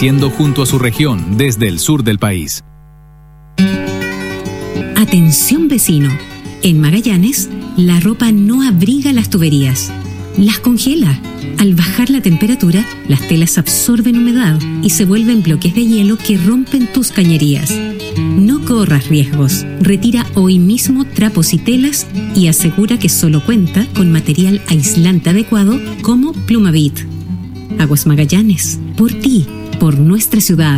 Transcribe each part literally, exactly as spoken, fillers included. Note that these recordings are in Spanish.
creciendo junto a su región desde el sur del país. Atención vecino, en Magallanes la ropa no abriga las tuberías, las congela. Al bajar la temperatura, las telas absorben humedad y se vuelven bloques de hielo que rompen tus cañerías. No corras riesgos. Retira hoy mismo trapos y telas y asegura que solo cuenta con material aislante adecuado como Plumavit. Aguas Magallanes, por ti, por nuestra ciudad.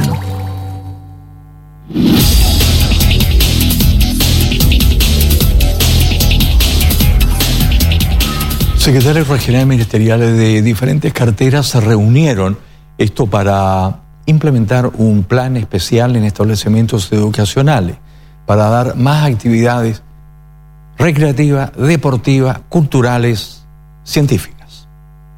Secretarios regionales ministeriales de diferentes carteras se reunieron, esto para implementar un plan especial en establecimientos educacionales, para dar más actividades recreativas, deportivas, culturales, científicas.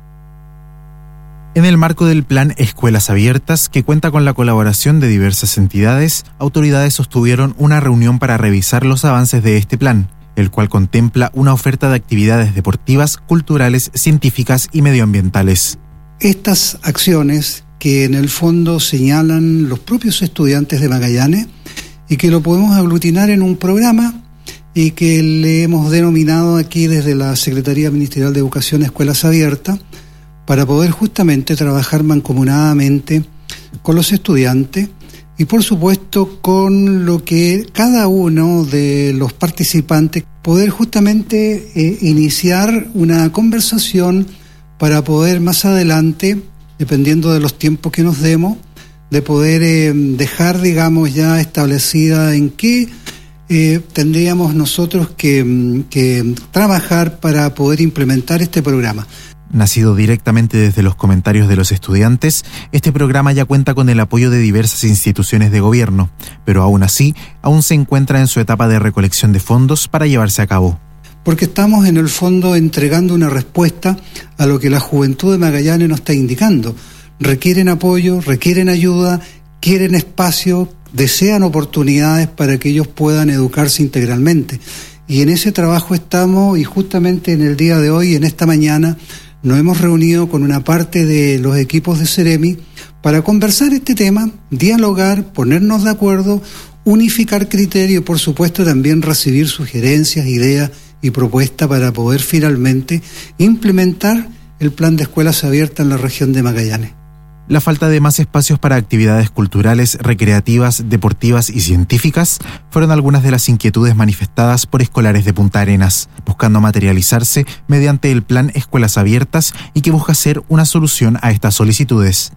En el marco del plan Escuelas Abiertas, que cuenta con la colaboración de diversas entidades, autoridades sostuvieron una reunión para revisar los avances de este plan, el cual contempla una oferta de actividades deportivas, culturales, científicas y medioambientales. Estas acciones que en el fondo señalan los propios estudiantes de Magallanes y que lo podemos aglutinar en un programa y que le hemos denominado aquí desde la Secretaría Ministerial de Educación Escuelas Abiertas para poder justamente trabajar mancomunadamente con los estudiantes y por supuesto con lo que cada uno de los participantes poder justamente eh, iniciar una conversación para poder más adelante, dependiendo de los tiempos que nos demos, de poder eh, dejar, digamos, ya establecida en qué eh, tendríamos nosotros que, que trabajar para poder implementar este programa. Nacido directamente desde los comentarios de los estudiantes, este programa ya cuenta con el apoyo de diversas instituciones de gobierno, pero aún así, aún se encuentra en su etapa de recolección de fondos para llevarse a cabo. Porque estamos en el fondo entregando una respuesta a lo que la juventud de Magallanes nos está indicando. Requieren apoyo, requieren ayuda, quieren espacio, desean oportunidades para que ellos puedan educarse integralmente. Y en ese trabajo estamos, y justamente en el día de hoy, en esta mañana, nos hemos reunido con una parte de los equipos de Ceremi para conversar este tema, dialogar, ponernos de acuerdo, unificar criterios y por supuesto también recibir sugerencias, ideas y propuestas para poder finalmente implementar el plan de escuelas abiertas en la región de Magallanes. La falta de más espacios para actividades culturales, recreativas, deportivas y científicas fueron algunas de las inquietudes manifestadas por escolares de Punta Arenas, buscando materializarse mediante el plan Escuelas Abiertas y que busca ser una solución a estas solicitudes.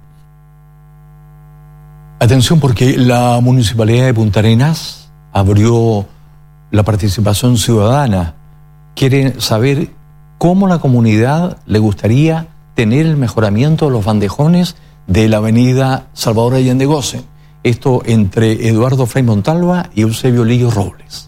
Atención, porque la Municipalidad de Punta Arenas abrió la participación ciudadana. Quiere saber cómo la comunidad le gustaría tener el mejoramiento de los bandejones de la avenida Salvador Allende Gosen. Esto entre Eduardo Frei Montalva y Eusebio Lillo Robles.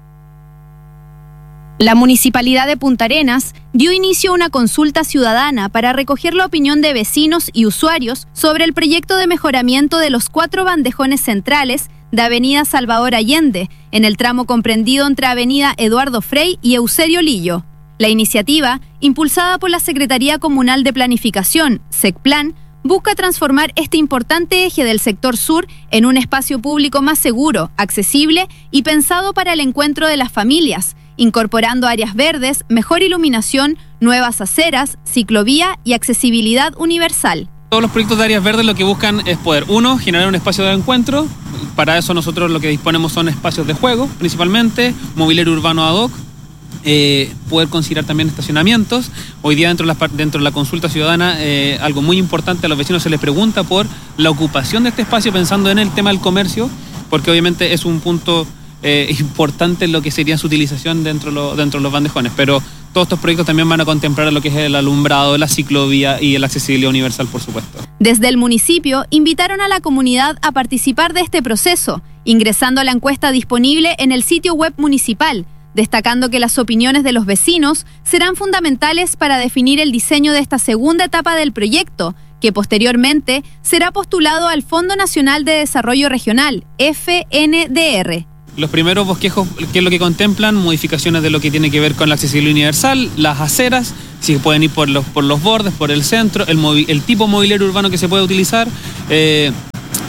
La Municipalidad de Punta Arenas dio inicio a una consulta ciudadana para recoger la opinión de vecinos y usuarios sobre el proyecto de mejoramiento de los cuatro bandejones centrales de avenida Salvador Allende, en el tramo comprendido entre avenida Eduardo Frei y Eusebio Lillo. La iniciativa, impulsada por la Secretaría Comunal de Planificación, SECPLAN, busca transformar este importante eje del sector sur en un espacio público más seguro, accesible y pensado para el encuentro de las familias, incorporando áreas verdes, mejor iluminación, nuevas aceras, ciclovía y accesibilidad universal. Todos los proyectos de áreas verdes lo que buscan es poder, uno, generar un espacio de encuentro. Para eso nosotros lo que disponemos son espacios de juego, principalmente, mobiliario urbano ad hoc, Eh, poder considerar también estacionamientos. Hoy día dentro de la, dentro de la consulta ciudadana eh, algo muy importante, a los vecinos se les pregunta por la ocupación de este espacio pensando en el tema del comercio, porque obviamente es un punto eh, importante en lo que sería su utilización dentro de, lo, dentro de los bandejones, pero todos estos proyectos también van a contemplar lo que es el alumbrado, la ciclovía y la accesibilidad universal, por supuesto. Desde el municipio invitaron a la comunidad a participar de este proceso, ingresando a la encuesta disponible en el sitio web municipal, destacando que las opiniones de los vecinos serán fundamentales para definir el diseño de esta segunda etapa del proyecto, que posteriormente será postulado al Fondo Nacional de Desarrollo Regional, F N D R. Los primeros bosquejos, ¿qué es lo que contemplan? Modificaciones de lo que tiene que ver con la accesibilidad universal, las aceras, si pueden ir por los, por los bordes, por el centro, el, movi, el tipo mobiliario urbano que se puede utilizar, eh,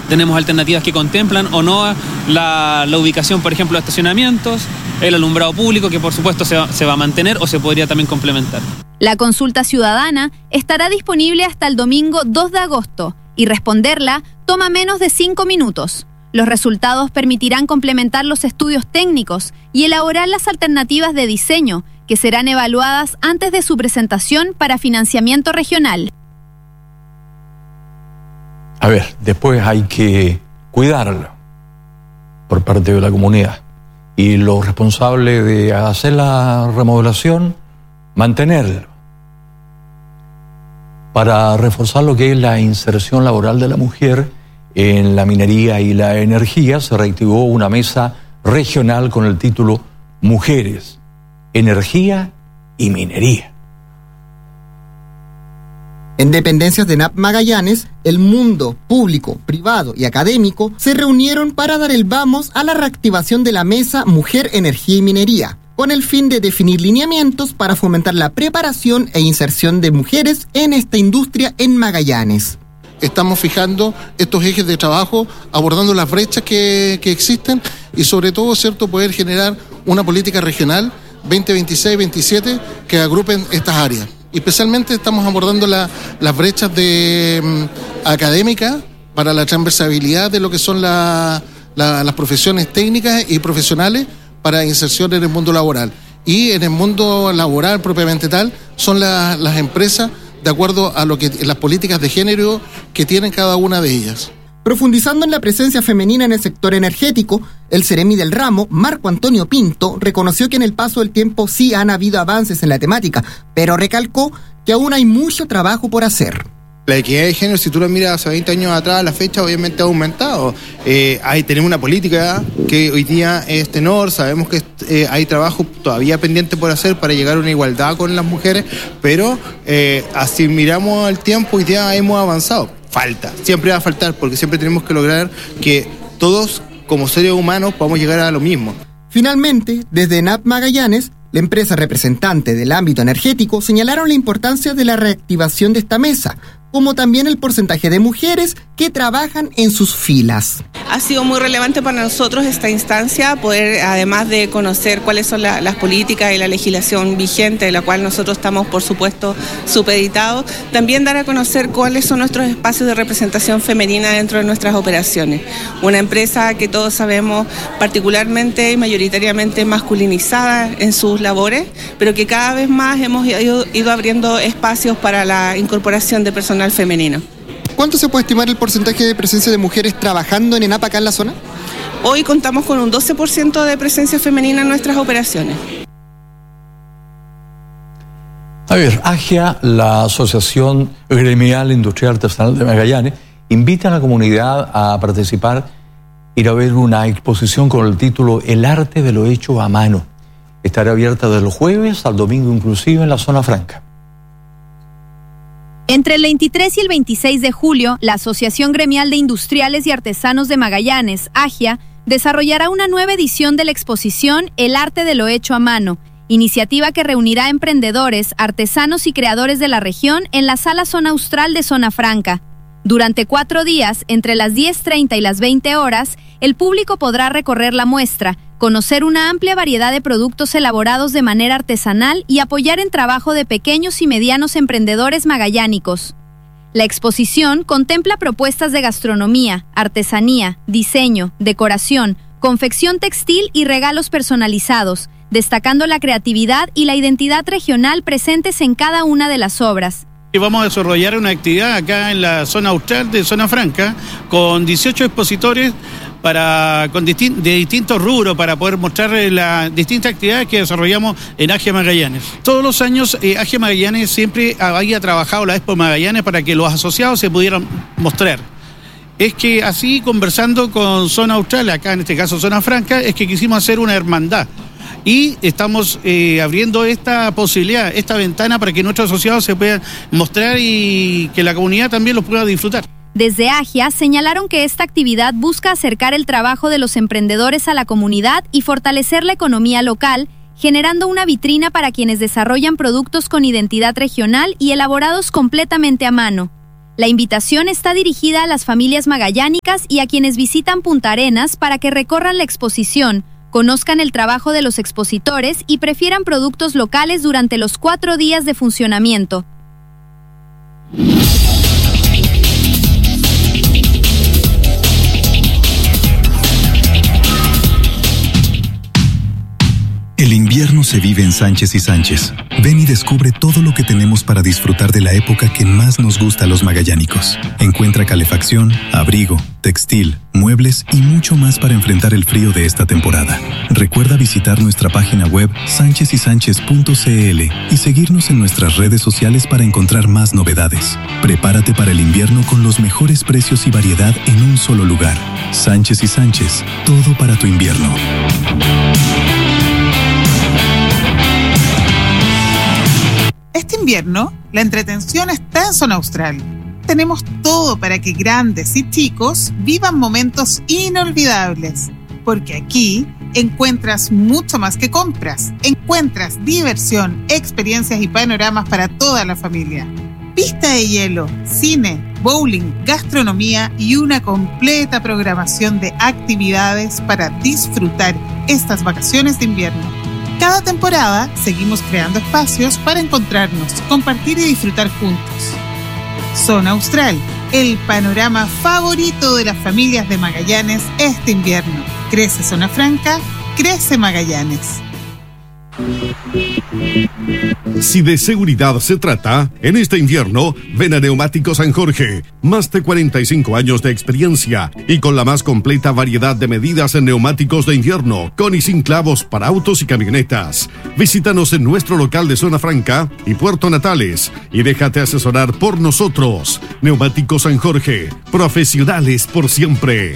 Tenemos alternativas que contemplan o no la, la ubicación, por ejemplo, de estacionamientos, el alumbrado público, que por supuesto se va, se va a mantener o se podría también complementar. La consulta ciudadana estará disponible hasta el domingo dos de agosto y responderla toma menos de cinco minutos. Los resultados permitirán complementar los estudios técnicos y elaborar las alternativas de diseño que serán evaluadas antes de su presentación para financiamiento regional. A ver, después hay que cuidarlo por parte de la comunidad y los responsables de hacer la remodelación, mantenerlo para reforzar lo que es la inserción laboral de la mujer en la minería y la energía. Se reactivó una mesa regional con el título Mujeres, Energía y Minería. En dependencias de ENAP Magallanes, el mundo público, privado y académico se reunieron para dar el vamos a la reactivación de la mesa Mujer, Energía y Minería, con el fin de definir lineamientos para fomentar la preparación e inserción de mujeres en esta industria en Magallanes. Estamos fijando estos ejes de trabajo, abordando las brechas que, que existen y sobre todo, ¿cierto?, poder generar una política regional veinte veintiséis veintisiete que agrupen estas áreas. Especialmente estamos abordando la, las brechas de um, académicas para la transversabilidad de lo que son la, la, las profesiones técnicas y profesionales para inserción en el mundo laboral. Y en el mundo laboral propiamente tal son la, las empresas de acuerdo a lo que las políticas de género que tienen cada una de ellas. Profundizando en la presencia femenina en el sector energético, el Ceremi del ramo, Marco Antonio Pinto, reconoció que en el paso del tiempo sí han habido avances en la temática, pero recalcó que aún hay mucho trabajo por hacer. La equidad de género, si tú lo miras hace veinte años atrás, la fecha obviamente ha aumentado. Eh, hay, tenemos una política que hoy día es tenor, sabemos que eh, hay trabajo todavía pendiente por hacer para llegar a una igualdad con las mujeres, pero eh, así miramos el tiempo, hoy día hemos avanzado. Falta, siempre va a faltar, porque siempre tenemos que lograr que todos, como seres humanos, podamos llegar a lo mismo. Finalmente, desde ENAP Magallanes, la empresa representante del ámbito energético señalaron la importancia de la reactivación de esta mesa, como también el porcentaje de mujeres que trabajan en sus filas. Ha sido muy relevante para nosotros esta instancia, poder, además de conocer cuáles son la, las políticas y la legislación vigente, de la cual nosotros estamos, por supuesto, supeditados, también dar a conocer cuáles son nuestros espacios de representación femenina dentro de nuestras operaciones. Una empresa que todos sabemos particularmente y mayoritariamente masculinizada en sus labores, pero que cada vez más hemos ido, ido abriendo espacios para la incorporación de personal femenino. ¿Cuánto se puede estimar el porcentaje de presencia de mujeres trabajando en ENAP acá en la zona? Hoy contamos con un doce por ciento de presencia femenina en nuestras operaciones. A ver, AGIA, la Asociación Gremial Industrial Artesanal de Magallanes, invita a la comunidad a participar, ir a ver una exposición con el título El arte de lo hecho a mano. Estará abierta desde el jueves al domingo inclusive en la zona franca. Entre el veintitrés y el veintiséis de julio, la Asociación Gremial de Industriales y Artesanos de Magallanes, AGIA, desarrollará una nueva edición de la exposición El arte de lo hecho a mano, iniciativa que reunirá emprendedores, artesanos y creadores de la región en la Sala Zona Austral de Zona Franca. Durante cuatro días, entre las diez treinta y las veinte horas, el público podrá recorrer la muestra, conocer una amplia variedad de productos elaborados de manera artesanal y apoyar en trabajo de pequeños y medianos emprendedores magallánicos. La exposición contempla propuestas de gastronomía, artesanía, diseño, decoración, confección textil y regalos personalizados, destacando la creatividad y la identidad regional presentes en cada una de las obras. Y vamos a desarrollar una actividad acá en la zona austral de Zona Franca con dieciocho expositores para, con distin, de distintos rubros para poder mostrar las distintas actividades que desarrollamos en AGIA Magallanes. Todos los años eh, AGIA Magallanes siempre había trabajado la Expo Magallanes para que los asociados se pudieran mostrar. Es que así, conversando con Zona Austral, acá en este caso Zona Franca, es que quisimos hacer una hermandad. Y estamos eh, abriendo esta posibilidad, esta ventana para que nuestros asociados se puedan mostrar y que la comunidad también los pueda disfrutar. Desde AGIA señalaron que esta actividad busca acercar el trabajo de los emprendedores a la comunidad y fortalecer la economía local, generando una vitrina para quienes desarrollan productos con identidad regional y elaborados completamente a mano. La invitación está dirigida a las familias magallánicas y a quienes visitan Punta Arenas para que recorran la exposición, conozcan el trabajo de los expositores y prefieran productos locales durante los cuatro días de funcionamiento. El invierno se vive en Sánchez y Sánchez. Ven y descubre todo lo que tenemos para disfrutar de la época que más nos gusta a los magallánicos. Encuentra calefacción, abrigo, textil, muebles y mucho más para enfrentar el frío de esta temporada. Recuerda visitar nuestra página web sánchez y sánchez punto c l y seguirnos en nuestras redes sociales para encontrar más novedades. Prepárate para el invierno con los mejores precios y variedad en un solo lugar. Sánchez y Sánchez, todo para tu invierno. Este invierno, la entretención está en Zona Austral. Tenemos todo para que grandes y chicos vivan momentos inolvidables. Porque aquí encuentras mucho más que compras. Encuentras diversión, experiencias y panoramas para toda la familia. Pista de hielo, cine, bowling, gastronomía y una completa programación de actividades para disfrutar estas vacaciones de invierno. Cada temporada seguimos creando espacios para encontrarnos, compartir y disfrutar juntos. Zona Austral, el panorama favorito de las familias de Magallanes este invierno. Crece Zona Franca, crece Magallanes. Si de seguridad se trata, en este invierno, ven a Neumáticos San Jorge. Más de cuarenta y cinco años de experiencia y con la más completa variedad de medidas en neumáticos de invierno, con y sin clavos para autos y camionetas. Visítanos en nuestro local de Zona Franca y Puerto Natales y déjate asesorar por nosotros. Neumáticos San Jorge, profesionales por siempre.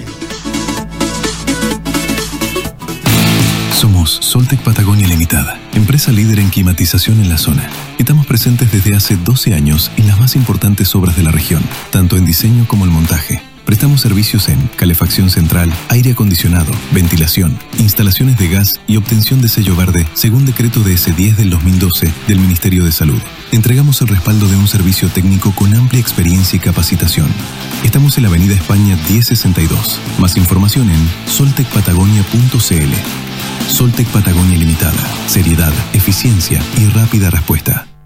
Somos Soltec Patagonia Limitada, empresa líder en climatización en la zona. Estamos presentes desde hace doce años en las más importantes obras de la región, tanto en diseño como en montaje. Prestamos servicios en calefacción central, aire acondicionado, ventilación, instalaciones de gas y obtención de sello verde según decreto D S diez del dos mil doce del Ministerio de Salud. Entregamos el respaldo de un servicio técnico con amplia experiencia y capacitación. Estamos en la Avenida España diez sesenta y dos. Más información en soltec patagonia punto c l. Soltec Patagonia Limitada. Seriedad, eficiencia y rápida respuesta.